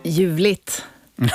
Ljuvligt.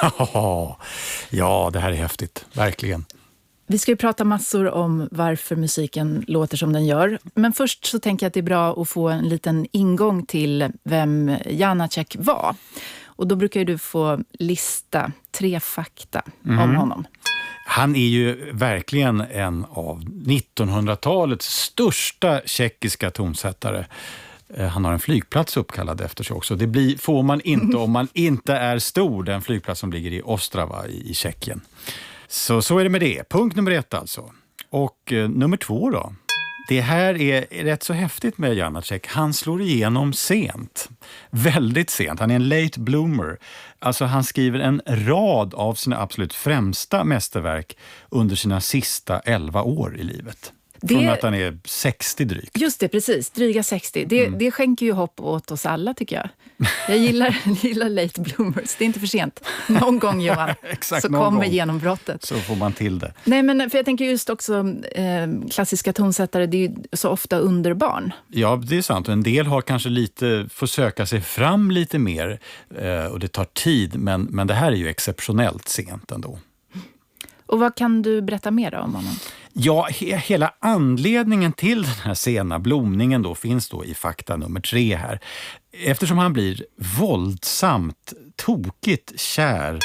Ja, det här är häftigt. Verkligen. Vi ska ju prata massor om varför musiken låter som den gör. Men först så tänker jag att det är bra att få en liten ingång till vem Janáček var. Och då brukar ju du få lista 3 fakta om honom. Han är ju verkligen en av 1900-talets största tjeckiska tonsättare. Han har en flygplats uppkallad efter sig också. Det får man inte om man inte är stor, den flygplats som ligger i Ostrava i Tjeckien. Så är det med det. Punkt nummer 1 alltså. Och nummer 2 då. Det här är rätt så häftigt med Janáček. Han slår igenom sent. Väldigt sent. Han är en late bloomer. Alltså han skriver en rad av sina absolut främsta mästerverk under sina sista 11 år i livet. Från att han är 60 drygt. Just det, precis. Dryga 60. Det skänker ju hopp åt oss alla, tycker jag. Jag gillar late bloomers. Det är inte för sent. Någon gång, Johan, Exakt, så någon kommer gång. Genombrottet. Så får man till det. Nej, men för jag tänker just också klassiska tonsättare, det är ju så ofta underbarn. Ja, det är sant. En del har kanske får söka sig fram lite mer och det tar tid. Men det här är ju exceptionellt sent ändå. Och vad kan du berätta mer om honom? Ja, hela anledningen till den här sena blomningen då finns då i fakta nummer 3 här. Eftersom han blir våldsamt, tokigt kär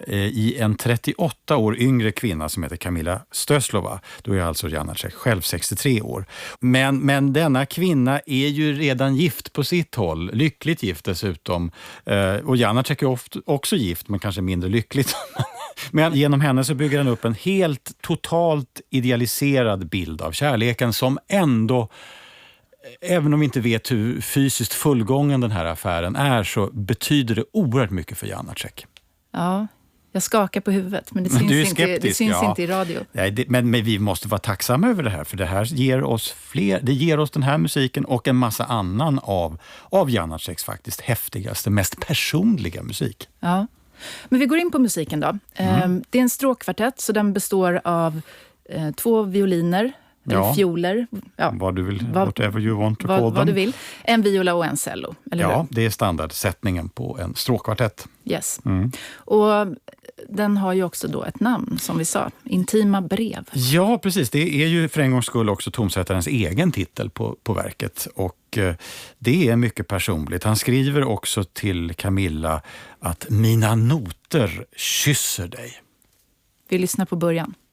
i en 38 år yngre kvinna som heter Kamila Stoeslova. Då är alltså Janáček själv 63 år. Men denna kvinna är ju redan gift på sitt håll. Lyckligt gift dessutom. Och Janáček är också gift, men kanske mindre lyckligt. Men genom henne så bygger han upp en helt totalt idealiserad bild av kärleken som ändå, även om vi inte vet hur fysiskt fullgången den här affären är, så betyder det oerhört mycket för Janáček. Ja, jag skakar på huvudet, men det syns inte i radio. Nej, men vi måste vara tacksamma över det här, för det här ger oss den här musiken och en massa annan av Janáčeks faktiskt häftigaste, mest personliga musik. Ja. Men vi går in på musiken då. Det är en stråkkvartett, så den består av 2 violiner, eller fioler. Ja. Vad du vill, whatever you want to call them. Vad du vill. En viola och en cello, eller hur? Ja, det är standardsättningen på en stråkkvartett. Yes. Och den har ju också då ett namn, som vi sa. Intima brev. Ja, precis. Det är ju för en gångs skull också tonsättarens egen titel på verket. Och det är mycket personligt. Han skriver också till Camilla att mina noter kysser dig. Vi lyssnar på början.